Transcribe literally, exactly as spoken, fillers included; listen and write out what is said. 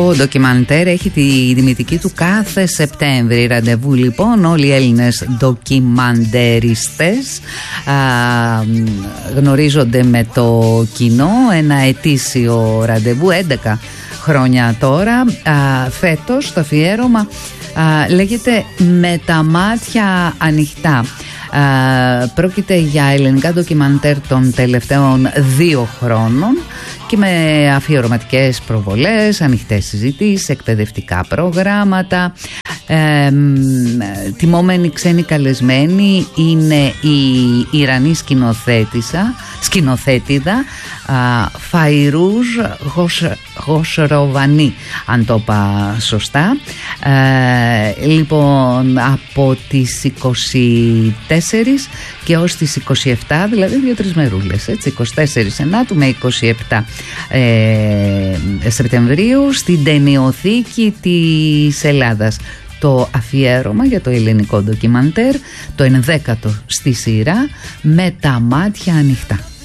Το ντοκιμαντέρ έχει τη τιμητική του κάθε Σεπτέμβρη. Ραντεβού λοιπόν όλοι οι Έλληνες ντοκιμαντέριστες α, γνωρίζονται με το κοινό. Ένα ετήσιο ραντεβού, έντεκα χρόνια τώρα. Α, φέτος το αφιέρωμα α, λέγεται «Με τα μάτια ανοιχτά». Uh, πρόκειται για ελληνικά ντοκιμαντέρ των τελευταίων δύο χρόνων και με αφιερωματικές προβολές, ανοιχτές συζητήσεις, εκπαιδευτικά προγράμματα. Ε, τιμόμενη ξένη καλεσμένη είναι η Ιρανή σκηνοθέτησα, σκηνοθέτηδα Φαϊρούζ Χοσροβανή, αν το είπα σωστά. Ε, λοιπόν, από τις είκοσι τέσσερις και ως τις είκοσι επτά, δηλαδή δύο-τρεις μερούλες, έτσι, είκοσι τέσσερις Ενάτου με είκοσι επτά ε, Σεπτεμβρίου στην Ταινιοθήκη της Ελλάδας. Το αφιέρωμα για το ελληνικό ντοκιμαντέρ, το ενδέκατο στη σειρά, «Με τα μάτια ανοιχτά».